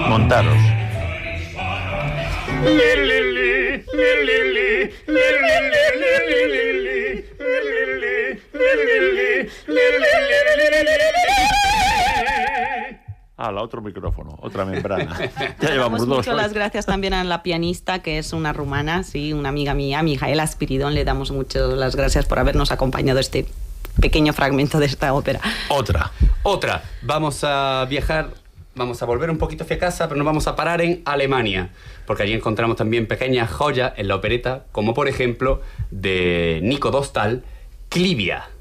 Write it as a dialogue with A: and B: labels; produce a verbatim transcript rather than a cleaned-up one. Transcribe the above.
A: Montaros. Ah, la otro micrófono, otra membrana. Ya llevamos dos.
B: Mucho las gracias también a la pianista, que es una rumana, sí, una amiga mía, Mijaela Spiridón. Le damos mucho las gracias por habernos acompañado este pequeño fragmento de esta ópera.
A: Otra.
C: Otra. Vamos a viajar, vamos a volver un poquito hacia casa, pero nos vamos a parar en Alemania, porque allí encontramos también pequeñas joyas en la opereta, como por ejemplo de Nico Dostal, Clivia.